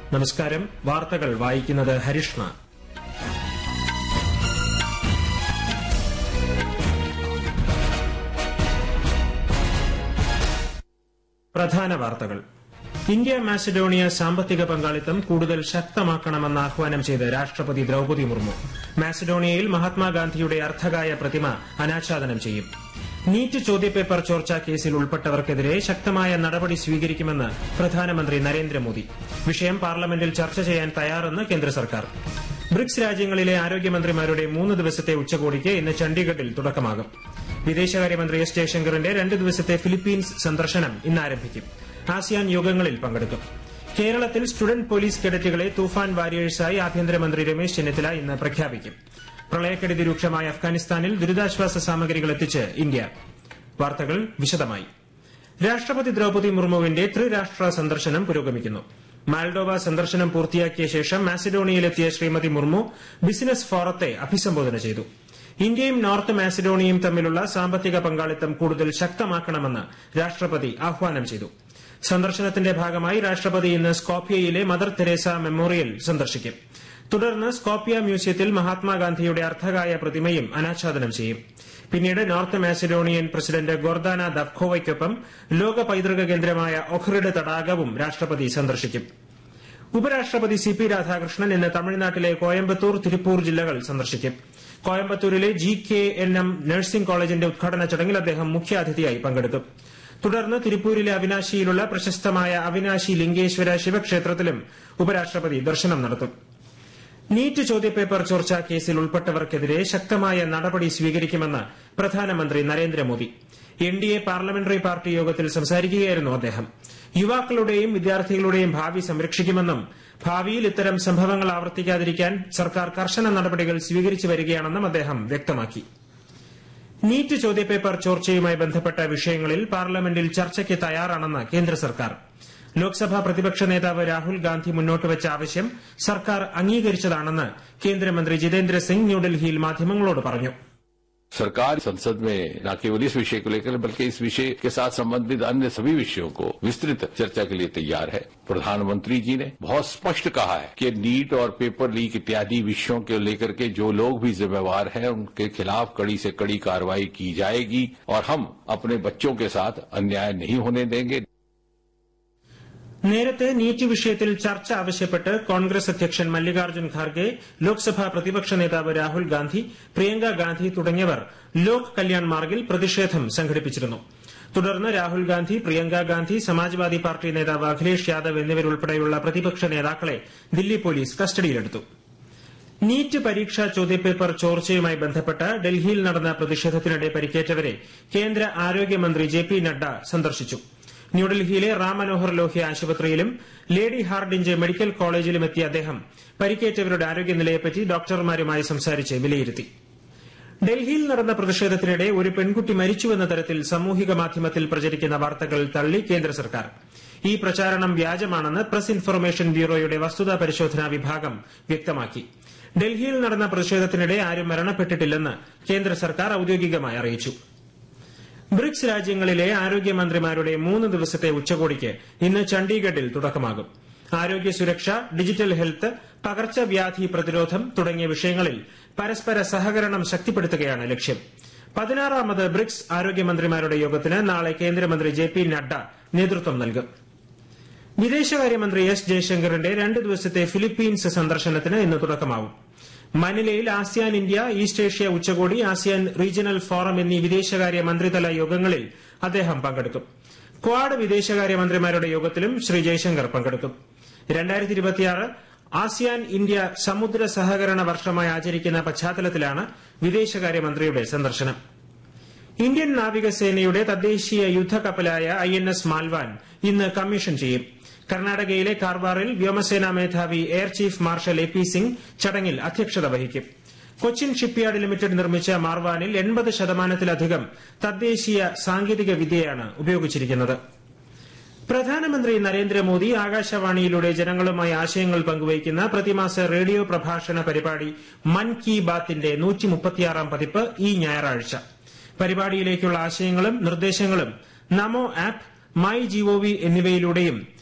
നമസ്കാരം. വാർത്തകൾ വായിക്കുന്നത് ഹരിഷ്ണ. പ്രധാന വാർത്തകൾ. ഇന്ത്യ മാസിഡോണിയ സാമ്പത്തിക പങ്കാളിത്തം കൂടുതൽ ശക്തമാക്കണമെന്ന് ആഹ്വാനം ചെയ്ത് രാഷ്ട്രപതി ദ്രൌപദി മുർമു. മാസിഡോണിയയിൽ മഹാത്മാഗാന്ധിയുടെ അർദ്ധകായ പ്രതിമ അനാച്ഛാദനം ചെയ്യും. നീറ്റ് ചോദ്യപേപ്പർ ചോർച്ചാ കേസിൽ ഉൾപ്പെട്ടവർക്കെതിരെ ശക്തമായ നടപടി സ്വീകരിക്കുമെന്ന് പ്രധാനമന്ത്രി നരേന്ദ്രമോദി. വിഷയം പാർലമെന്റിൽ ചർച്ച ചെയ്യാൻ തയ്യാറെന്ന് കേന്ദ്ര സർക്കാർ. ബ്രിക്സ് രാജ്യങ്ങളിലെ ആരോഗ്യമന്ത്രിമാരുടെ 3 ദിവസത്തെ ഉച്ചകോടിക്ക് ഇന്ന് ചണ്ഡീഗഡിൽ തുടക്കമാകും. വിദേശകാര്യമന്ത്രി എസ് ജയശങ്കറിന്റെ 2 ദിവസത്തെ ഫിലിപ്പീൻസ് സന്ദർശനം ഇന്ന് ആരംഭിക്കും. ആസിയാൻ യോഗങ്ങളിൽ പങ്കെടുക്കും. കേരളത്തിൽ സ്റ്റുഡന്റ് പോലീസ് കേഡറ്റുകളെ തൂഫാൻ വാരിയേഴ്സായി ആഭ്യന്തരമന്ത്രി രമേശ് ചെന്നിത്തല ഇന്ന് പ്രഖ്യാപിക്കും. പ്രളയക്കെടുതി രൂക്ഷമായ അഫ്ഗാനിസ്ഥാനിൽ ദുരിതാശ്വാസ സാമഗ്രികൾ എത്തിച്ച് ഇന്ത്യ. വാർത്തകൾ വിശദമായി. രാഷ്ട്രപതി ദ്രൌപദി മുർമുവിന്റെ ത്രിരാഷ്ട്ര സന്ദർശനം പുരോഗമിക്കുന്നു. മാൽഡോവ സന്ദർശനം പൂർത്തിയാക്കിയ ശേഷം മാസിഡോണിയയിലെത്തിയ ശ്രീമതി മുർമു ബിസിനസ് ഫോറത്തെ അഭിസംബോധന ചെയ്തു. ഇന്ത്യയും നോർത്ത് മാസിഡോണിയയും തമ്മിലുള്ള സാമ്പത്തിക പങ്കാളിത്തം കൂടുതൽ ശക്തമാക്കണമെന്ന് രാഷ്ട്രപതി ആഹ്വാനം ചെയ്തു. സന്ദർശനത്തിന്റെ ഭാഗമായി രാഷ്ട്രപതി ഇന്ന് സ്കോപ്യയിലെ മദർ തെരേസ മെമ്മോറിയൽ സന്ദർശിക്കും. തുടർന്ന് സ്കോപ്യ മ്യൂസിയത്തിൽ മഹാത്മാഗാന്ധിയുടെ അർദ്ധകായ പ്രതിമയും അനാച്ഛാദനം ചെയ്യും. പിന്നീട് നോർത്ത് മാസിഡോണിയൻ പ്രസിഡന്റ് ഗോർദാന ദവ്കോവയ്ക്കൊപ്പം ലോക പൈതൃക കേന്ദ്രമായ ഒഹ്റിഡ് തടാകവും രാഷ്ട്രപതി സന്ദർശിക്കും. ഉപരാഷ്ട്രപതി സി.പി. രാധാകൃഷ്ണൻ ഇന്ന് തമിഴ്നാട്ടിലെ കോയമ്പത്തൂർ, തിരുപ്പൂർ ജില്ലകൾ സന്ദർശിക്കും. കോയമ്പത്തൂരിലെ GKNM നഴ്സിംഗ് കോളേജിന്റെ ഉദ്ഘാടന ചടങ്ങിൽ അദ്ദേഹം മുഖ്യാതിഥിയായി പങ്കെടുക്കും. തുടർന്ന് തിരുപ്പൂരിലെ അവിനാശിയിലുള്ള പ്രശസ്തമായ അവിനാശി ലിംഗേശ്വര ശിവക്ഷേത്രത്തിലും ഉപരാഷ്ട്രപതി ദർശനം നടത്തും. നീറ്റ് ചോദ്യപേപ്പർ ചോർച്ചാ കേസിൽ ഉൾപ്പെട്ടവർക്കെതിരെ ശക്തമായ നടപടി സ്വീകരിക്കുമെന്ന് പ്രധാനമന്ത്രി നരേന്ദ്രമോദി. NDA പാർലമെന്ററി പാർട്ടി യോഗത്തിൽ സംസാരിക്കുകയായിരുന്നു അദ്ദേഹം. യുവാക്കളുടെയും വിദ്യാർത്ഥികളുടെയും ഭാവി സംരക്ഷിക്കുമെന്നും ഭാവിയിൽ ഇത്തരം സംഭവങ്ങൾ ആവർത്തിക്കാതിരിക്കാൻ സർക്കാർ കർശന നടപടികൾ സ്വീകരിച്ചു വരികയാണെന്നും അദ്ദേഹം വ്യക്തമാക്കി. നീറ്റ് ചോദ്യപേപ്പർ ചോർച്ചയുമായി ബന്ധപ്പെട്ട വിഷയങ്ങളിൽ പാർലമെന്റിൽ ചർച്ചയ്ക്ക് തയ്യാറാണെന്ന് കേന്ദ്ര സർക്കാർ. ലോക്സഭാ പ്രതിപക്ഷ നേതാവ് രാഹുൽ ഗാന്ധി മുന്നോട്ടുവച്ച ആവശ്യം സർക്കാർ അംഗീകരിച്ചതാണെന്ന് കേന്ദ്രമന്ത്രി ജിതേന്ദ്ര സിംഗ് ന്യൂഡൽഹിയിൽ മാധ്യമങ്ങളോട് പറഞ്ഞു. सरकार संसद में न केवल इस विषय को लेकर बल्कि इस विषय के साथ संबंधित अन्य सभी विषयों को विस्तृत चर्चा के लिए तैयार है. प्रधानमंत्री जी ने बहुत स्पष्ट कहा है कि नीट और पेपर लीक इत्यादि विषयों को लेकर के जो लोग भी जिम्मेवार हैं उनके खिलाफ कड़ी से कड़ी कार्रवाई की जाएगी और हम अपने बच्चों के साथ अन्याय नहीं होने देंगे. നേരത്തെ നീറ്റ് വിഷയത്തിൽ ചർച്ച ആവശ്യപ്പെട്ട് കോൺഗ്രസ് അധ്യക്ഷൻ മല്ലികാർജ്ജുൻ ഖാർഗെ, ലോക്സഭാ പ്രതിപക്ഷ നേതാവ് രാഹുൽ ഗാന്ധി, പ്രിയങ്ക ഗാന്ധി തുടങ്ങിയവർ ലോക് കല്യാൺ മാർഗിൽ പ്രതിഷേധം സംഘടിപ്പിച്ചിരുന്നു. തുടർന്ന് രാഹുൽ ഗാന്ധി, പ്രിയങ്ക ഗാന്ധി, സമാജ്വാദി പാർട്ടി നേതാവ് അഖിലേഷ് യാദവ് എന്നിവരുൾപ്പെടെയുള്ള പ്രതിപക്ഷ നേതാക്കളെ ദില്ലി പോലീസ് കസ്റ്റഡിയിലെടുത്തു. നീറ്റ് പരീക്ഷാ ചോദ്യപേപ്പർ ചോർച്ചയുമായി ബന്ധപ്പെട്ട് ഡൽഹിയിൽ നടന്ന പ്രതിഷേധത്തിനിടെ പരിക്കേറ്റവരെ കേന്ദ്ര ആരോഗ്യമന്ത്രി JP നഡ്ഡ സന്ദർശിച്ചു. ന്യൂഡൽഹിയിലെ റാം മനോഹർ ലോഹ്യ ആശുപത്രിയിലും ലേഡി ഹാർഡിഞ്ച് മെഡിക്കൽ കോളേജിലും എത്തിയ അദ്ദേഹം പരിക്കേറ്റവരുടെ ആരോഗ്യനിലയെപ്പറ്റി ഡോക്ടർമാരുമായി സംസാരിച്ച് വിലയിരുത്തി. ഡൽഹിയിൽ നടന്ന പ്രതിഷേധത്തിനിടെ ഒരു പെൺകുട്ടി മരിച്ചുവെന്ന തരത്തിൽ സാമൂഹിക മാധ്യമത്തിൽ പ്രചരിക്കുന്ന വാർത്തകൾ തള്ളി കേന്ദ്ര സർക്കാർ. ഈ പ്രചാരണം വ്യാജമാണെന്ന് പ്രസ് ഇൻഫർമേഷൻ ബ്യൂറോയുടെ വസ്തുതാ പരിശോധനാ വിഭാഗം വ്യക്തമാക്കി. ഡൽഹിയിൽ നടന്ന പ്രതിഷേധത്തിനിടെ ആരും മരണപ്പെട്ടിട്ടില്ലെന്ന് കേന്ദ്ര സർക്കാർ ഔദ്യോഗികമായി അറിയിച്ചു. ബ്രിക്സ് രാജ്യങ്ങളിലെ ആരോഗ്യമന്ത്രിമാരുടെ 3 ദിവസത്തെ ഉച്ചകോടിക്ക് ഇന്ന് ചണ്ഡീഗഡിൽ തുടക്കമാകും. ആരോഗ്യ സുരക്ഷ, ഡിജിറ്റൽ ഹെൽത്ത്, പകർച്ചവ്യാധി പ്രതിരോധം തുടങ്ങിയ വിഷയങ്ങളിൽ പരസ്പര സഹകരണം ശക്തിപ്പെടുത്തുകയാണ് ലക്ഷ്യം. 16ാമത് ബ്രിക്സ് ആരോഗ്യമന്ത്രിമാരുടെ യോഗത്തിന് നാളെ കേന്ദ്രമന്ത്രി JP നഡ്ഡ നേതൃത്വം നൽകും. വിദേശകാര്യമന്ത്രി എസ് ജയശങ്കറിന്റെ 2 ദിവസത്തെ ഫിലിപ്പീൻസ് സന്ദർശനത്തിന് ഇന്ന് തുടക്കമാവും. മനിലയിൽ ആസിയാൻ ഇന്ത്യ ഈസ്റ്റ് ഏഷ്യ ഉച്ചകോടി, ആസിയാൻ റീജിയണൽ ഫോറം എന്നീ വിദേശകാര്യ മന്ത്രിതല യോഗങ്ങളിൽ അദ്ദേഹം പങ്കെടുക്കും. ക്വാഡ് വിദേശകാര്യമന്ത്രിമാരുടെ യോഗത്തിലും ശ്രീ ജയശങ്കർ പങ്കെടുക്കും. 2026 ആസിയാൻ ഇന്ത്യ സമുദ്ര സഹകരണ വർഷമായി ആചരിക്കുന്ന പശ്ചാത്തലത്തിലാണ് വിദേശകാര്യമന്ത്രിയുടെ സന്ദർശനം. ഇന്ത്യൻ നാവികസേനയുടെ തദ്ദേശീയ യുദ്ധക്കപ്പലായ INS മാൽവാൻ ഇന്ന് കമ്മീഷൻ ചെയ്യും. കർണാടകയിലെ കാർവാറിൽ വ്യോമസേനാ മേധാവി air chief marshal AP Singh ചടങ്ങിൽ അധ്യക്ഷത വഹിക്കും. കൊച്ചിൻ ഷിപ്പ്യാർഡ് ലിമിറ്റഡ് നിർമ്മിച്ച മാർവാനിൽ 80% തദ്ദേശീയ സാങ്കേതിക വിദ്യയാണ് ഉപയോഗിച്ചിരിക്കുന്നത്. പ്രധാനമന്ത്രി നരേന്ദ്രമോദി ആകാശവാണിയിലൂടെ ജനങ്ങളുമായി ആശയങ്ങൾ പങ്കുവയ്ക്കുന്ന പ്രതിമാസ റേഡിയോ പ്രഭാഷണ പരിപാടി മൻ കി ബാത്തിന്റെ 136ാം പതിപ്പ് ഈ ഞായറാഴ്ച. പരിപാടിയിലേക്കുള്ള ആശയങ്ങളും നിർദ്ദേശങ്ങളും നമോ ആപ്പ്, മൈ GOV എന്നിവയിലൂടെയും